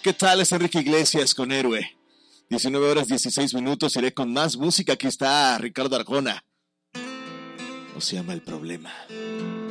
¿Qué tal? Es Enrique Iglesias con Héroe. 19 horas 16 minutos, iré con más música. Aquí está Ricardo Arjona. No se llama El Problema.